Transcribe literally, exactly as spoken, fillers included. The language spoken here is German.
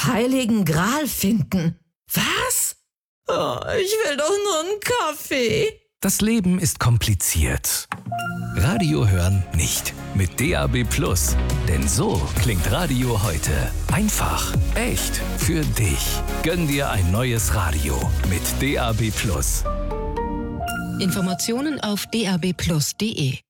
Heiligen Gral finden. Was? Oh, ich will doch nur einen Kaffee. Das Leben ist kompliziert. Radio hören nicht. Mit D A B Plus. Denn so klingt Radio heute. Einfach, echt, für dich. Gönn dir ein neues Radio mit D A B Plus. Informationen auf d a b plus punkt d e.